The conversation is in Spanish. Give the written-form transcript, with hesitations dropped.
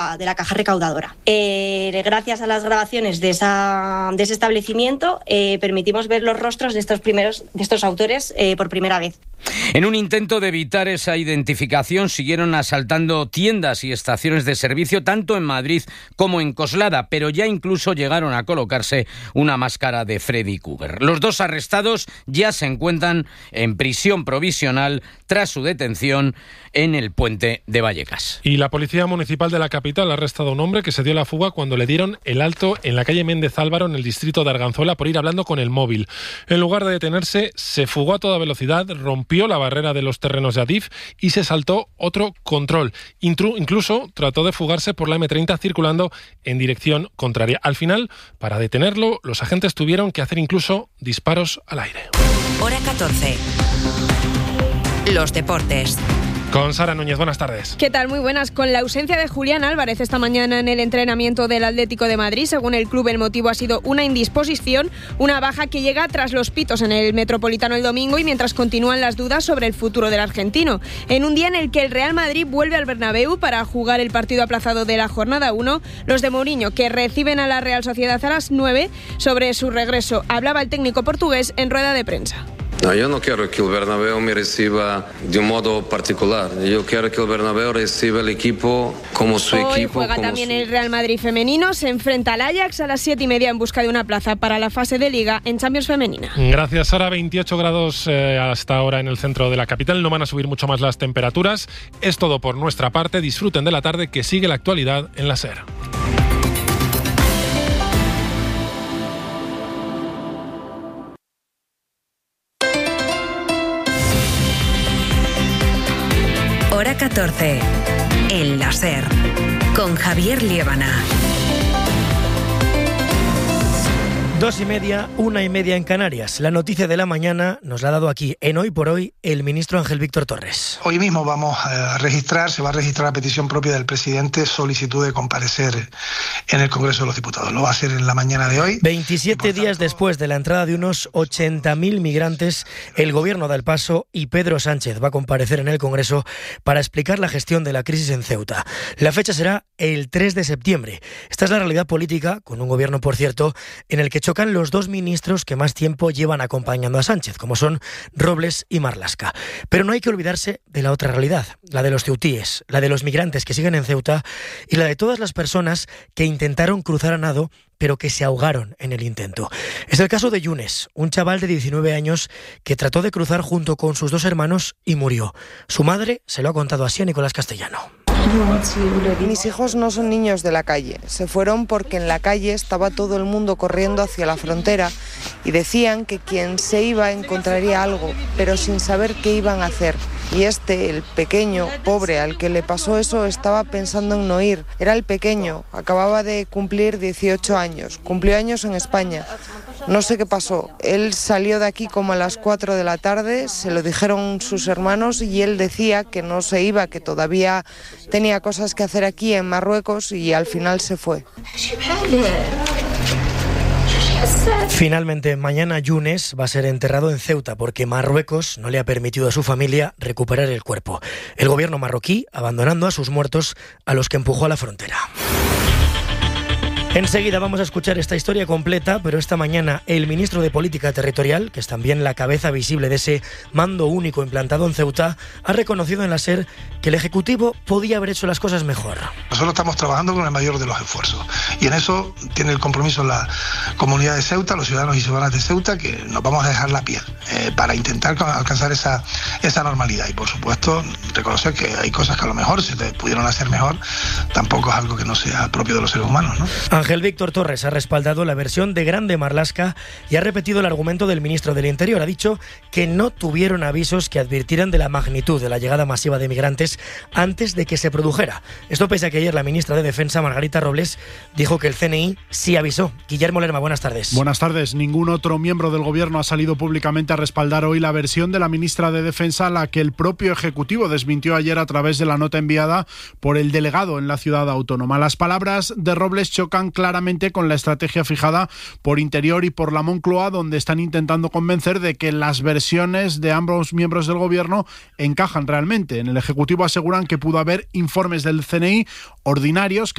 la caja recaudadora. Gracias a las grabaciones de ese establecimiento permitimos ver los rostros de estos autores por primera vez. En un intento de evitar esa identificación, siguieron asaltando tiendas y estaciones de servicio tanto en Madrid como en Coslada, pero ya incluso llegaron a colocarse una máscara de Freddy Krueger. Los dos arrestados ya se encuentran en prisión provisional tras su detención en el puente de Vallecas. Y la Policía Municipal de la capital ha arrestado a un hombre que se dio la fuga cuando le dieron el alto en la calle Méndez Álvaro, en el distrito de Arganzuela, por ir hablando con el móvil. En lugar de detenerse, se fugó a toda velocidad, rompió la barrera de los terrenos de Adif y se saltó otro control. Incluso trató de fugarse por la M30 circulando en dirección contraria. Al final, para detenerlo, los agentes tuvieron que hacer incluso disparos al aire. Hora 14. Los deportes. Con Sara Núñez, buenas tardes. ¿Qué tal? Muy buenas. Con la ausencia de Julián Álvarez esta mañana en el entrenamiento del Atlético de Madrid, según el club, el motivo ha sido una indisposición, una baja que llega tras los pitos en el Metropolitano el domingo y mientras continúan las dudas sobre el futuro del argentino. En un día en el que el Real Madrid vuelve al Bernabéu para jugar el partido aplazado de la jornada 1, los de Mourinho, que reciben a la Real Sociedad a las 9, sobre su regreso hablaba el técnico portugués en rueda de prensa. No, yo no quiero que el Bernabéu me reciba de un modo particular. Yo quiero que el Bernabéu reciba el equipo como su equipo. Hoy juega también el Real Madrid femenino. Se enfrenta al Ajax a las 7:30 en busca de una plaza para la fase de Liga en Champions femenina. Gracias, Sara. 28 grados hasta ahora en el centro de la capital. No van a subir mucho más las temperaturas. Es todo por nuestra parte. Disfruten de la tarde, que sigue la actualidad en la SER. Hora 14. El la SER. Con Javier Liébana. 2:30, 1:30 en Canarias. La noticia de la mañana nos la ha dado aquí, en Hoy por Hoy, el ministro Ángel Víctor Torres. Hoy mismo se va a registrar a petición propia del presidente solicitud de comparecer en el Congreso de los Diputados. Lo va a hacer en la mañana de hoy. 27 días después de la entrada de unos 80.000 migrantes, el gobierno da el paso y Pedro Sánchez va a comparecer en el Congreso para explicar la gestión de la crisis en Ceuta. La fecha será el 3 de septiembre. Esta es la realidad política, con un gobierno, por cierto, en el que chocan los dos ministros que más tiempo llevan acompañando a Sánchez, como son Robles y Marlaska. Pero no hay que olvidarse de la otra realidad, la de los ceutíes, la de los migrantes que siguen en Ceuta y la de todas las personas que intentaron cruzar a nado pero que se ahogaron en el intento. Es el caso de Yunes, un chaval de 19 años que trató de cruzar junto con sus dos hermanos y murió. Su madre se lo ha contado así a Nicolás Castellano. Mis hijos no son niños de la calle. Se fueron porque en la calle estaba todo el mundo corriendo hacia la frontera y decían que quien se iba encontraría algo, pero sin saber qué iban a hacer. Y el pequeño, pobre, al que le pasó eso, estaba pensando en no ir. Era el pequeño, acababa de cumplir 18 años, cumplió años en España. No sé qué pasó. Él salió de aquí como a las 4 de la tarde, se lo dijeron sus hermanos y él decía que no se iba, que todavía tenía cosas que hacer aquí en Marruecos y al final se fue. Finalmente, mañana Yunes va a ser enterrado en Ceuta porque Marruecos no le ha permitido a su familia recuperar el cuerpo. El gobierno marroquí abandonando a sus muertos a los que empujó a la frontera. Enseguida vamos a escuchar esta historia completa, pero esta mañana el ministro de Política Territorial, que es también la cabeza visible de ese mando único implantado en Ceuta, ha reconocido en la SER que el Ejecutivo podía haber hecho las cosas mejor. Nosotros estamos trabajando con el mayor de los esfuerzos y en eso tiene el compromiso la comunidad de Ceuta, los ciudadanos y ciudadanas de Ceuta, que nos vamos a dejar la piel para intentar alcanzar esa normalidad y por supuesto reconocer que hay cosas que a lo mejor se pudieron hacer mejor, tampoco es algo que no sea propio de los seres humanos, ¿no? Ángel Víctor Torres ha respaldado la versión de Grande Marlaska y ha repetido el argumento del ministro del Interior. Ha dicho que no tuvieron avisos que advirtieran de la magnitud de la llegada masiva de migrantes antes de que se produjera. Esto pese a que ayer la ministra de Defensa, Margarita Robles, dio dijo que el CNI sí avisó. Guillermo Lerma, buenas tardes. Buenas tardes. Ningún otro miembro del Gobierno ha salido públicamente a respaldar hoy la versión de la ministra de Defensa, la que el propio Ejecutivo desmintió ayer a través de la nota enviada por el delegado en la ciudad autónoma. Las palabras de Robles chocan claramente con la estrategia fijada por Interior y por la Moncloa, donde están intentando convencer de que las versiones de ambos miembros del Gobierno encajan realmente. En el Ejecutivo aseguran que pudo haber informes del CNI ordinarios